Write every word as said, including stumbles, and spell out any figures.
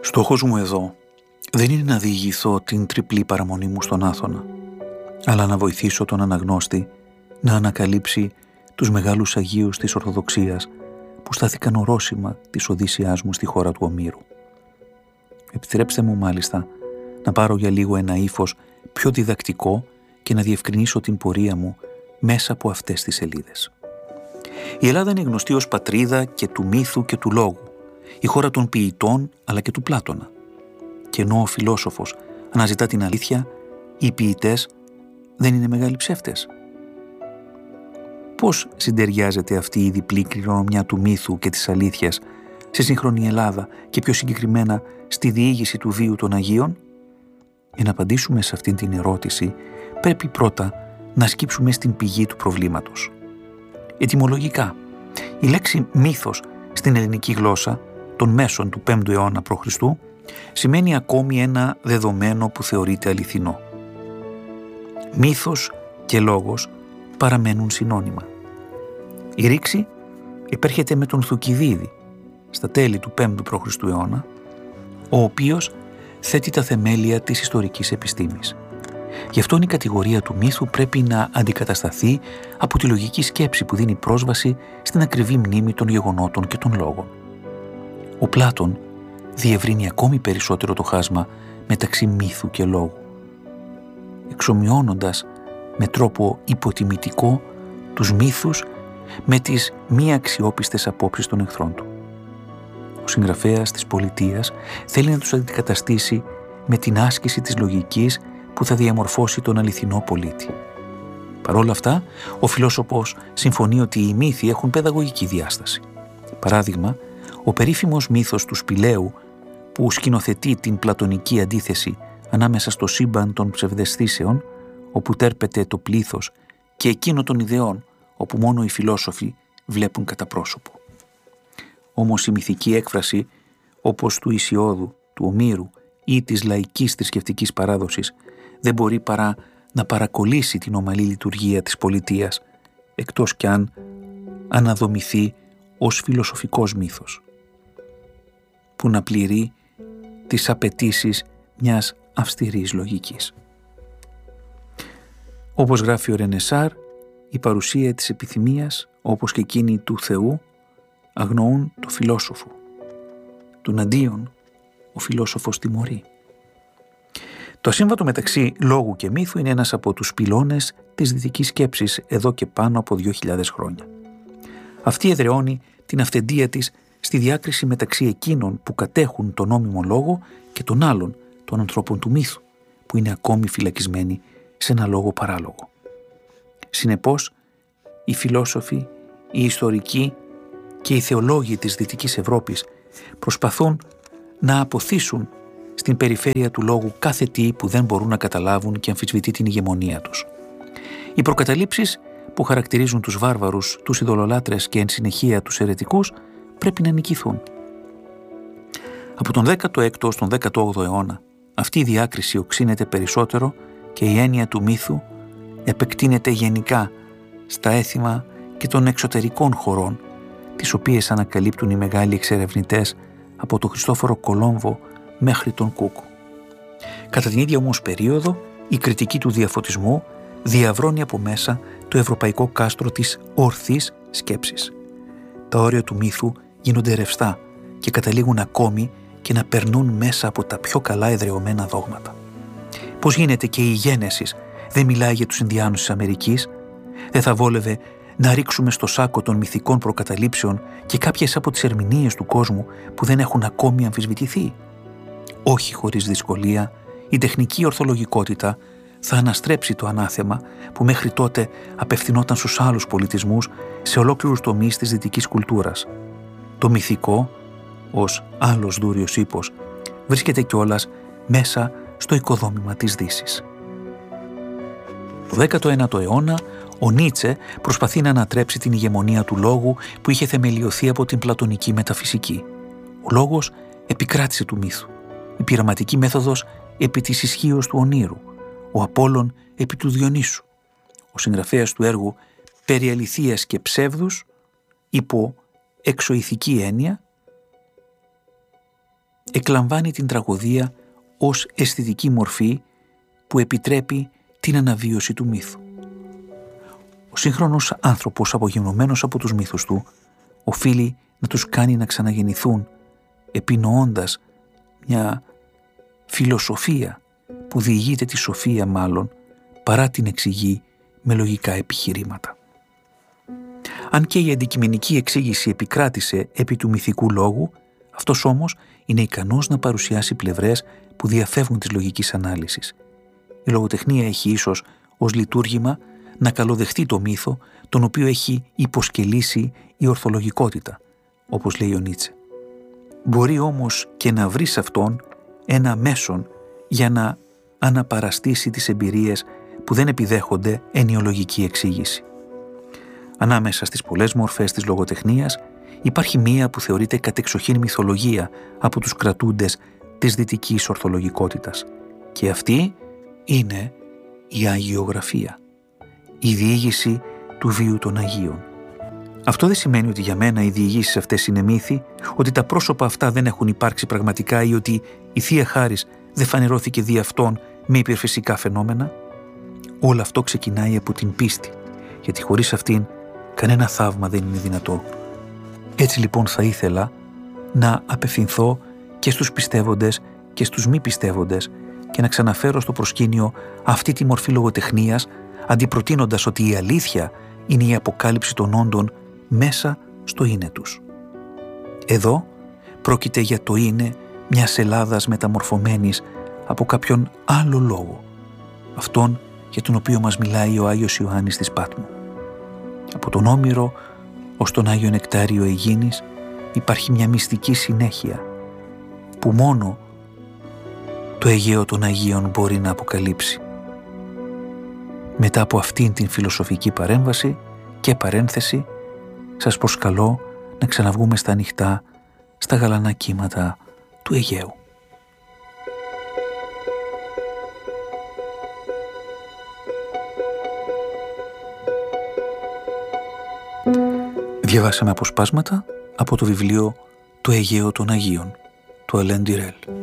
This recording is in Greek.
Στόχος μου εδώ δεν είναι να διηγηθώ την τριπλή παραμονή μου στον Άθωνα, αλλά να βοηθήσω τον αναγνώστη να ανακαλύψει τους μεγάλους Αγίους της Ορθοδοξίας που στάθηκαν ορόσημα της Οδύσσειάς μου στη χώρα του Ομήρου. Επιτρέψτε μου μάλιστα να πάρω για λίγο ένα ύφος πιο διδακτικό και να διευκρινίσω την πορεία μου μέσα από αυτές τις σελίδες. Η Ελλάδα είναι γνωστή ως πατρίδα και του μύθου και του λόγου, η χώρα των ποιητών αλλά και του Πλάτωνα. Και ενώ ο φιλόσοφος αναζητά την αλήθεια, οι ποιητές δεν είναι μεγάλοι ψεύτες. Πώς συντεριάζεται αυτή η διπλή κληρονομιά του μύθου και της αλήθειας στη σύγχρονη Ελλάδα και πιο συγκεκριμένα στη διήγηση του βίου των Αγίων? Για να απαντήσουμε σε αυτήν την ερώτηση πρέπει πρώτα να σκύψουμε στην πηγή του προβλήματος. Ετυμολογικά, η λέξη μύθος στην ελληνική γλώσσα των μέσων του πέμπτου αιώνα π.Χ. σημαίνει ακόμη ένα δεδομένο που θεωρείται αληθινό. Μύθος και λόγος παραμένουν συνώνυμα. Η ρήξη υπέρχεται με τον Θουκυδίδη στα τέλη του πέμπτου π.Χ. αιώνα, ο οποίος θέτει τα θεμέλια της ιστορικής επιστήμης. Γι' αυτό η κατηγορία του μύθου πρέπει να αντικατασταθεί από τη λογική σκέψη που δίνει πρόσβαση στην ακριβή μνήμη των γεγονότων και των λόγων. Ο Πλάτων διευρύνει ακόμη περισσότερο το χάσμα μεταξύ μύθου και λόγου, εξομοιώνοντας με τρόπο υποτιμητικό τους μύθους με τις μη αξιόπιστες απόψεις των εχθρών του. Ο συγγραφέας της πολιτείας θέλει να τους αντικαταστήσει με την άσκηση της λογικής που θα διαμορφώσει τον αληθινό πολίτη. Παρ' όλα αυτά, ο φιλόσοφος συμφωνεί ότι οι μύθοι έχουν παιδαγωγική διάσταση. Παράδειγμα, ο περίφημος μύθος του Σπηλαίου που σκηνοθετεί την πλατωνική αντίθεση ανάμεσα στο σύμπαν των ψευδαισθήσεων, όπου τέρπεται το πλήθος, και εκείνο των ιδεών, όπου μόνο οι φιλόσοφοι βλέπουν κατά πρόσωπο. Όμως η μυθική έκφραση, όπως του Ησιώδου, του Ομήρου ή της λαϊκής θρησκευτικής παράδοσης, δεν μπορεί παρά να παρακολύσει την ομαλή λειτουργία της πολιτείας, εκτός κι αν αναδομηθεί ως φιλοσοφικός μύθος, που να πληρεί τις απαιτήσεις μιας αυστηρής λογικής. Όπως γράφει ο Ρενεσάρ, η παρουσία της επιθυμίας, όπως και εκείνη του Θεού, αγνοούν το φιλόσοφο. Τον αντίον, ο φιλόσοφος τιμωρεί. Το ασύμβατο μεταξύ λόγου και μύθου είναι ένας από τους πυλώνες της δυτικής σκέψης εδώ και πάνω από δύο χιλιάδες χρόνια. Αυτή εδραιώνει την αυθεντία της στη διάκριση μεταξύ εκείνων που κατέχουν τον νόμιμο λόγο και των άλλων, των ανθρώπων του μύθου, που είναι ακόμη φυλακισμένοι σε ένα λόγο παράλογο. Συνεπώς, οι φιλόσοφοι, οι ιστορικοί και οι θεολόγοι της Δυτικής Ευρώπης προσπαθούν να αποθήσουν στην περιφέρεια του λόγου κάθε τι που δεν μπορούν να καταλάβουν και αμφισβητεί την ηγεμονία τους. Οι προκαταλήψεις που χαρακτηρίζουν τους βάρβαρους, τους ειδωλολάτρες και εν συνεχεία τους αιρετικούς πρέπει να νικηθούν. Από τον δέκατο έκτο ως τον δέκατο όγδοο αιώνα αυτή η διάκριση οξύνεται περισσότερο και η έννοια του μύθου επεκτείνεται γενικά στα έθιμα και των εξωτερικών χωρών, τις οποίες ανακαλύπτουν οι μεγάλοι εξερευνητές από τον Χριστόφορο Κολόμβο μέχρι τον Κούκο. Κατά την ίδια όμως περίοδο, η κριτική του διαφωτισμού διαβρώνει από μέσα το ευρωπαϊκό κάστρο της ορθής σκέψης. Τα όρια του μύθου γίνονται ρευστά και καταλήγουν ακόμη και να περνούν μέσα από τα πιο καλά εδραιωμένα δόγματα. Πώς γίνεται και η Γένεσης δεν μιλάει για τους Ινδιάνους της Αμερικής? Δεν θα βόλευε να ρίξουμε στο σάκο των μυθικών προκαταλήψεων και κάποιες από τις ερμηνείες του κόσμου που δεν έχουν ακόμη αμφισβητηθεί? Όχι χωρίς δυσκολία, η τεχνική ορθολογικότητα θα αναστρέψει το ανάθεμα που μέχρι τότε απευθυνόταν στους άλλους πολιτισμούς σε ολόκληρους τομείς της δυτικής κουλτούρας. Το μυθικό, ως άλλος δούριος ύπος, βρίσκεται κιόλας μέσα στο οικοδόμημα της Δύσης. Το δέκατο ένατο αιώνα, ο Νίτσε προσπαθεί να ανατρέψει την ηγεμονία του λόγου που είχε θεμελιωθεί από την πλατωνική μεταφυσική. Ο λόγος επικράτησε του μύθου, η πειραματική μέθοδος επί της ισχύως του ονείρου, ο Απόλλων επί του Διονύσου. Ο συγγραφέας του έργου «Περί αληθείας και ψεύδους» υπό εξωηθική έννοια εκλαμβάνει την τραγωδία ως αισθητική μορφή που επιτρέπει την αναβίωση του μύθου. Ο σύγχρονος άνθρωπος, απογυμνωμένος από τους μύθους του, οφείλει να τους κάνει να ξαναγεννηθούν, επινοώντας μια φιλοσοφία που διηγείται τη σοφία μάλλον, παρά την εξηγεί με λογικά επιχειρήματα. Αν και η αντικειμενική εξήγηση επικράτησε επί του μυθικού λόγου, αυτός όμως είναι ικανός να παρουσιάσει πλευρές που διαφεύγουν της λογικής ανάλυσης. Η λογοτεχνία έχει ίσως ως λειτουργήμα να καλοδεχτεί το μύθο, τον οποίο έχει υποσκελίσει η ορθολογικότητα, όπως λέει ο Νίτσε. Μπορεί όμως και να βρει σε αυτόν ένα μέσον για να αναπαραστήσει τις εμπειρίες που δεν επιδέχονται ενιολογική εξήγηση. Ανάμεσα στις πολλές μορφές της λογοτεχνίας υπάρχει μία που θεωρείται κατεξοχήν μυθολογία από τους κρατούντες της δυτικής ορθολογικότητας, και αυτή είναι η αγιογραφία, η διήγηση του βίου των Αγίων. Αυτό δεν σημαίνει ότι για μένα οι διηγήσεις αυτές είναι μύθοι, ότι τα πρόσωπα αυτά δεν έχουν υπάρξει πραγματικά ή ότι η Θεία Χάρις δεν φανερώθηκε δι' αυτών με υπερφυσικά φαινόμενα. Όλο αυτό ξεκινάει από την πίστη, γιατί χωρίς αυτήν κανένα θαύμα δεν είναι δυνατό. Έτσι λοιπόν θα ήθελα να απευθυνθώ και στους πιστεύοντες και στους μη πιστεύοντες και να ξαναφέρω στο προσκήνιο αυτή τη μορφή λογοτεχνίας, αντιπροτείνοντας ότι η αλήθεια είναι η αποκάλυψη των όντων μέσα στο είναι τους. Εδώ πρόκειται για το είναι μιας Ελλάδας μεταμορφωμένης από κάποιον άλλο λόγο, αυτόν για τον οποίο μας μιλάει ο Άγιος Ιωάννης της Πάτμου. Από τον Όμηρο ως τον Άγιο Νεκτάριο Αιγίνης υπάρχει μια μυστική συνέχεια που μόνο το Αιγαίο των Αγίων μπορεί να αποκαλύψει. Μετά από αυτήν την φιλοσοφική παρέμβαση και παρένθεση, σας προσκαλώ να ξαναβγούμε στα ανοιχτά, στα γαλανά κύματα του Αιγαίου. Διαβάσαμε αποσπάσματα από το βιβλίο «Το Αιγαίο των Αγίων» του Αλέν Ντιρέλ.